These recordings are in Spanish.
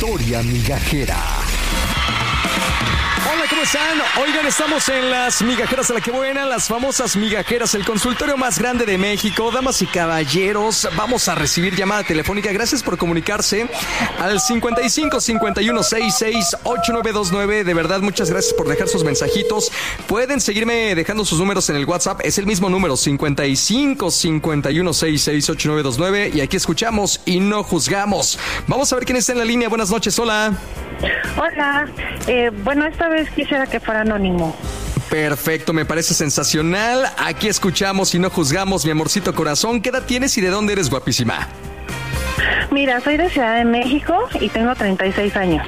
historia migajera. Hola, ¿cómo están? Oigan, estamos en las migajeras de la que buena, las famosas migajeras, el consultorio más grande de México. Damas y caballeros, vamos a recibir llamada telefónica. Gracias por comunicarse al 55 51 66 8929. De verdad, muchas gracias por dejar sus mensajitos. Pueden seguirme dejando sus números en el WhatsApp. Es el mismo número, 55 51 66 8929. Y aquí escuchamos y no juzgamos. Vamos a ver quién está en la línea. Buenas noches, hola. Hola, bueno, esta vez quisiera que fuera anónimo. Perfecto, me parece sensacional. Aquí escuchamos y no juzgamos, mi amorcito corazón. ¿Qué edad tienes y de dónde eres, guapísima? Mira, soy de Ciudad de México y tengo 36 años.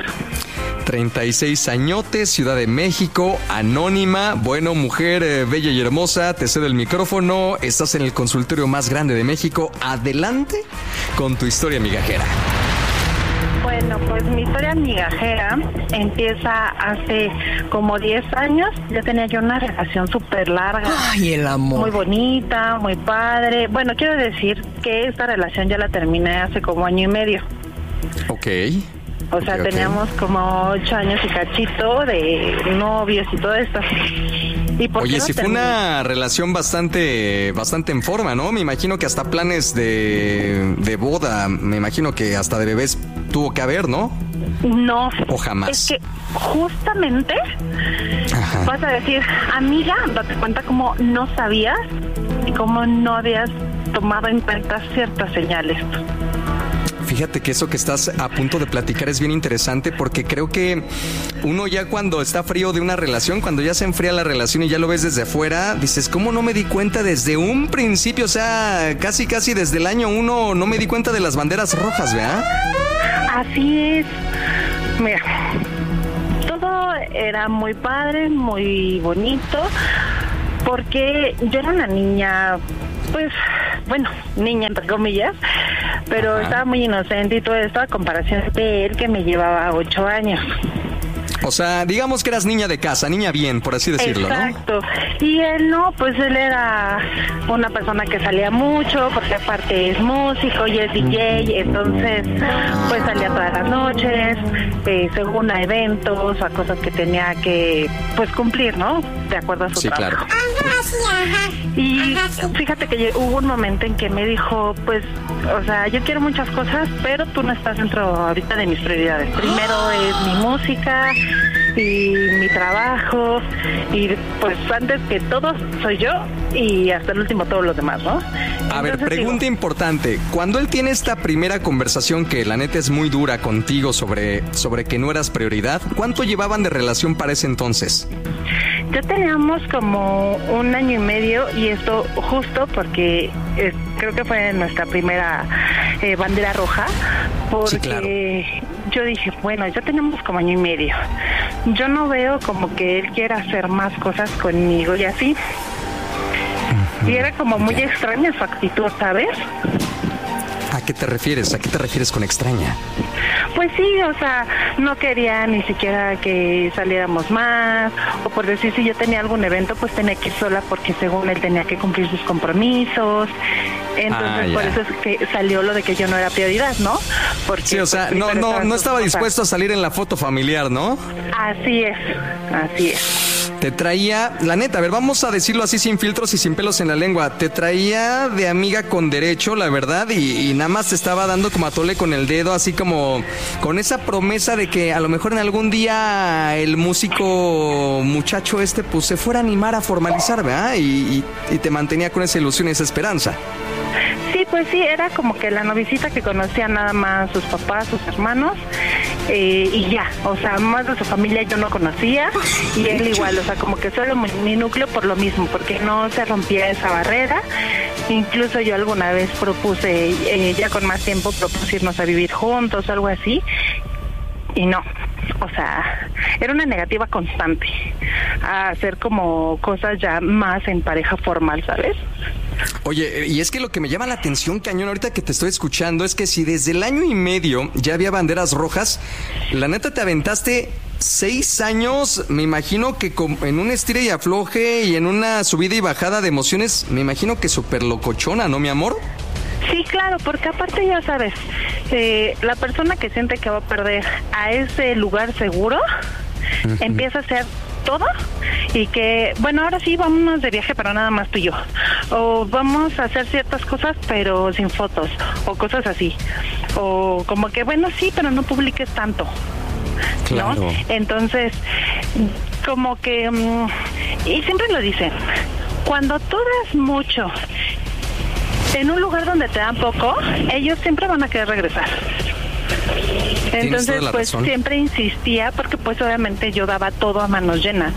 36 añotes, Ciudad de México, anónima. Bueno, mujer bella y hermosa, te cedo el micrófono. Estás en el consultorio más grande de México. Adelante con tu historia migajera. Bueno, pues mi historia migajera empieza hace como 10 años. Ya tenía yo una relación súper larga. Ay, el amor. Muy bonita, muy padre. Bueno, quiero decir que esta relación ya la terminé hace como año y medio. Ok. O sea, teníamos como 8 años y cachito de novios y todo esto. Oye, sí fue una relación bastante en forma, ¿no? Me imagino que hasta planes de boda, me imagino que hasta de bebés tuvo que haber, ¿no? No. ¿O jamás? Es que justamente vas a decir, amiga, date cuenta cómo no sabías y cómo no habías tomado en cuenta ciertas señales. Fíjate que eso que estás a punto de platicar es bien interesante porque creo que uno ya cuando está frío de una relación, cuando ya se enfría la relación y ya lo ves desde afuera, dices, ¿cómo no me di cuenta desde un principio? O sea, casi desde el año 1 no me di cuenta de las banderas rojas, ¿verdad? Así es. Mira, todo era muy padre, muy bonito, porque yo era una niña, pues, bueno, niña entre comillas, pero estaba muy inocente y todo esto a comparación de él que me llevaba 8 años. O sea, digamos que eras niña de casa, niña bien, por así decirlo, exacto. ¿No? Y él no, pues él era una persona que salía mucho, porque aparte es músico y es DJ, entonces pues salía todas las noches, según a eventos, a cosas que tenía que pues cumplir, ¿no? De acuerdo a su trabajo. Claro. Y fíjate que hubo un momento en que me dijo, pues, o sea, yo quiero muchas cosas, pero tú no estás dentro ahorita de mis prioridades. Primero es mi música y mi trabajo, y pues antes que todo soy yo y hasta el último todos los demás, ¿no? A ver, pregunta importante. Cuando él tiene esta primera conversación que la neta es muy dura contigo sobre que no eras prioridad, ¿cuánto llevaban de relación para ese entonces? Ya teníamos como 1 año y medio, y esto justo porque creo que fue nuestra primera bandera roja, porque sí, claro. Yo dije, bueno, ya tenemos como 1 año y medio. Yo no veo como que él quiera hacer más cosas conmigo y así. Y era como muy extraña su actitud, ¿sabes? ¿A qué te refieres? ¿A qué te refieres con extraña? Pues sí, o sea, no quería ni siquiera que saliéramos más, o por decir, si yo tenía algún evento, pues tenía que ir sola porque según él tenía que cumplir sus compromisos. Entonces, por eso es que salió lo de que yo no era prioridad, ¿no? Porque sí, o sea, pues, no estaba dispuesto a salir en la foto familiar, ¿no? Así es. Te traía, la neta, a ver, vamos a decirlo así sin filtros y sin pelos en la lengua. Te traía de amiga con derecho, la verdad, y nada más te estaba dando como a tole con el dedo, así como con esa promesa de que a lo mejor en algún día el músico muchacho pues se fuera a animar a formalizar, ¿verdad? Y te mantenía con esa ilusión y esa esperanza. Sí, pues sí, era como que la novicita que conocía nada más sus papás, sus hermanos, y ya, o sea, más de su familia yo no conocía, y él igual, o sea, como que solo mi núcleo por lo mismo, porque no se rompía esa barrera. Incluso yo alguna vez propuse, ya con más tiempo, irnos a vivir juntos, algo así, y no. O sea, era una negativa constante a hacer como cosas ya más en pareja formal, ¿sabes? Oye, y es que lo que me llama la atención, cañón, ahorita que te estoy escuchando, es que si desde el 1 año y medio ya había banderas rojas, la neta te aventaste 6 años, me imagino que en un estire y afloje y en una subida y bajada de emociones, me imagino que súper locochona, ¿no, mi amor? Sí, claro, porque aparte ya sabes, la persona que siente que va a perder a ese lugar seguro, empieza a hacer todo y que, bueno, ahora sí, vámonos de viaje, pero nada más tú y yo. O vamos a hacer ciertas cosas, pero sin fotos, o cosas así. O como que, bueno, sí, pero no publiques tanto. Claro. ¿No? Entonces, como que, y siempre lo dicen, cuando tú das mucho en un lugar donde te dan poco, ellos siempre van a querer regresar. Entonces, pues razón. Siempre insistía porque pues obviamente yo daba todo a manos llenas.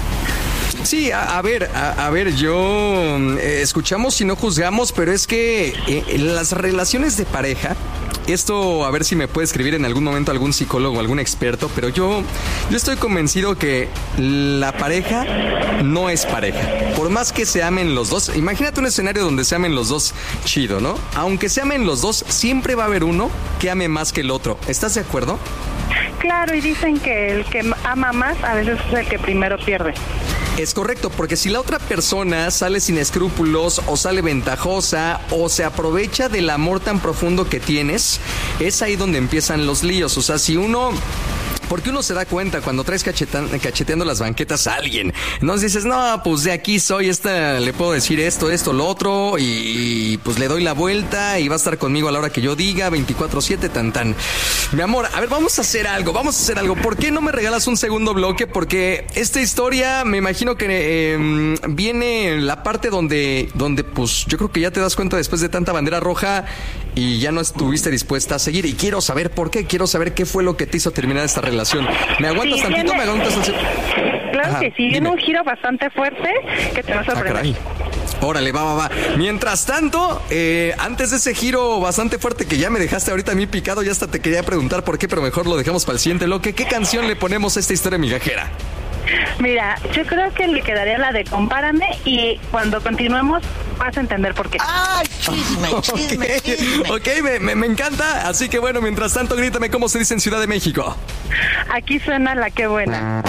Sí, a ver, yo escuchamos y no juzgamos, pero es que las relaciones de pareja, esto a ver si me puede escribir en algún momento algún psicólogo o algún experto, pero yo estoy convencido que la pareja no es pareja. Por más que se amen los dos, imagínate un escenario donde se amen los dos chido, ¿no? Aunque se amen los dos, siempre va a haber uno que ame más que el otro. ¿Estás de acuerdo? Claro, y dicen que el que ama más a veces es el que primero pierde. Es correcto, porque si la otra persona sale sin escrúpulos o sale ventajosa o se aprovecha del amor tan profundo que tienes, es ahí donde empiezan los líos. O sea, si uno... Porque uno se da cuenta cuando traes cacheteando las banquetas a alguien. Entonces dices, no, pues de aquí soy, le puedo decir esto, lo otro, y pues le doy la vuelta y va a estar conmigo a la hora que yo diga, 24/7, tan. Mi amor, a ver, vamos a hacer algo. ¿Por qué no me regalas un segundo bloque? Porque esta historia, me imagino que viene la parte donde pues yo creo que ya te das cuenta después de tanta bandera roja y ya no estuviste dispuesta a seguir. Y quiero saber por qué, quiero saber qué fue lo que te hizo terminar esta relación. ¿Me aguantas tantito? ¿Me aguantas tantito? Claro. Ajá, que sí, viene un giro bastante fuerte que te va a sorprender. Órale, va. Mientras tanto, antes de ese giro bastante fuerte que ya me dejaste ahorita a mí picado, ya hasta te quería preguntar por qué, pero mejor lo dejamos para el siguiente bloque. ¿Qué canción le ponemos a esta historia migajera? Mira, yo creo que le quedaría la de Compárame y cuando continuemos vas a entender por qué. ¡Ay, chisme! Ok, me encanta. Así que bueno, mientras tanto, grítame cómo se dice en Ciudad de México. Aquí suena La Qué Buena.